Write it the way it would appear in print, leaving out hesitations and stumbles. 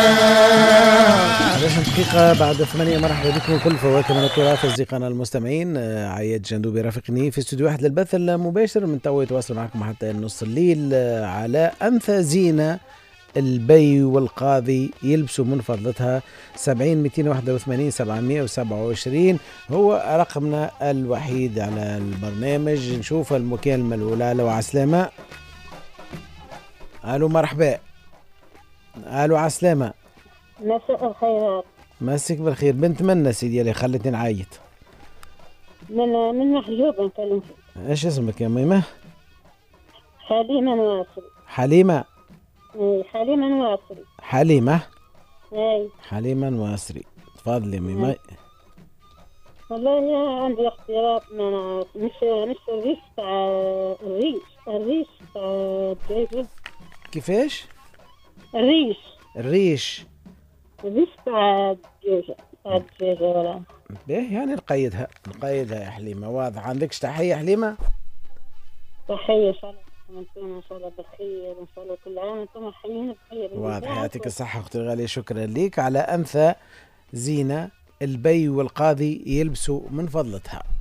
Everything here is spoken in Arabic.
11 دقيقة بعد 8. مرحبا بكم كل فواكه من التراث أصدقائنا المستمعين. عياد جندوبي رافقني في استوديو واحد للبث المباشر من تو يتواصل معكم حتى نص الليل على أنثى زينة البي والقاضي يلبسوا من فضلتها. 70 281 727 هو رقمنا الوحيد على البرنامج. نشوف المكالمة الأولى. لو عسلامة. ألو مرحبا. ألو عسلامة. مساء الخيرات. مسك بالخير. بنت منا سيدي اللي خلتني نعيط. من محجوب نكلم فيك. ايش اسمك يا ميمة؟ حليمة نواصري. حليمة. اي حليمة نواصري. حليمة. اي حليمة نواصري. تفضلي ميمة. والله عندي اختيارات. ما مش الريش تاع الريش تاع الدجاجة. كيفاش؟ الريش الريش تاع الدجاجة ولا باهي. يعني نقيدها يا حليمة. واضح. عندكش تحية حليمة؟ تحية ان شاء الله. انتم ان شاء الله بخير ان شاء الله. كل عام وانتم حيين بخير. واضح. يعطيك الصحة اختي الغالية. شكرا ليك. على أنثى زينة البي والقاضي يلبسوا من فضلتها.